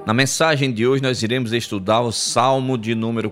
Na mensagem de hoje nós iremos estudar o Salmo de número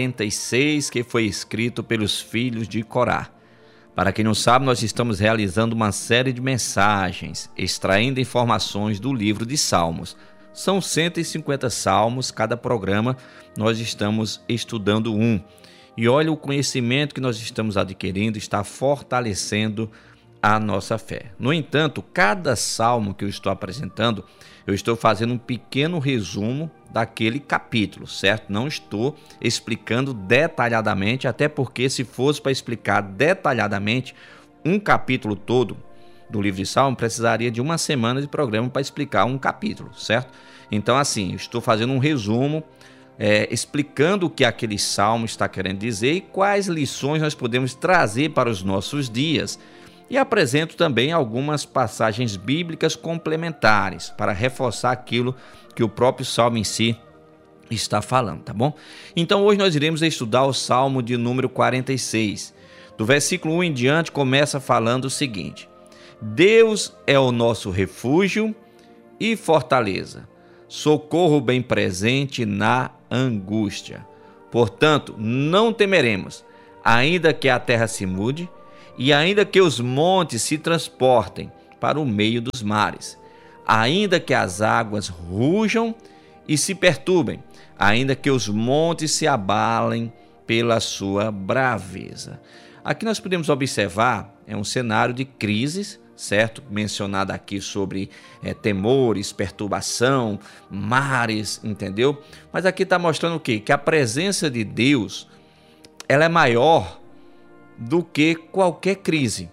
46, que foi escrito pelos filhos de Corá. Para quem não sabe, nós estamos realizando uma série de mensagens, extraindo informações do livro de Salmos. São 150 salmos, cada programa nós estamos estudando um. E olha, o conhecimento que nós estamos adquirindo está fortalecendo a nossa fé. No entanto, cada salmo que eu estou apresentando, eu estou fazendo um pequeno resumo daquele capítulo, certo? Não estou explicando detalhadamente, até porque se fosse para explicar detalhadamente um capítulo todo do livro de Salmo, precisaria de uma semana de programa para explicar um capítulo, certo? Então, assim, estou fazendo um resumo, explicando o que aquele salmo está querendo dizer e quais lições nós podemos trazer para os nossos dias. E apresento também algumas passagens bíblicas complementares para reforçar aquilo que o próprio salmo em si está falando, tá bom? Então hoje nós iremos estudar o salmo de número 46. Do versículo 1 em diante começa falando o seguinte: Deus é o nosso refúgio e fortaleza, socorro bem presente na angústia. Portanto, não temeremos, ainda que a terra se mude, e ainda que os montes se transportem para o meio dos mares, ainda que as águas rujam e se perturbem, ainda que os montes se abalem pela sua braveza. Aqui nós podemos observar, é um cenário de crises, certo? Mencionado aqui sobre temores, perturbação, mares, entendeu? Mas aqui está mostrando o quê? Que a presença de Deus, ela é maior do que qualquer crise.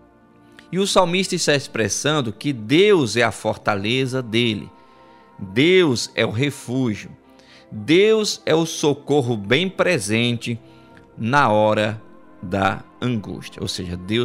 E o salmista está expressando que Deus é a fortaleza dele. Deus é o refúgio. Deus é o socorro bem presente na hora da angústia. Ou seja, Deus